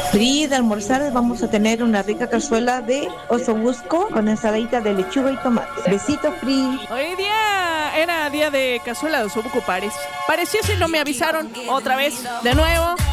Pri de almorzar vamos a tener una rica cazuela de osobuco con ensaladita de lechuga y tomate. Besitos, Pri. Hoy día era día de cazuela de osobuco, parece. Parecía si no me avisaron otra vez, de nuevo.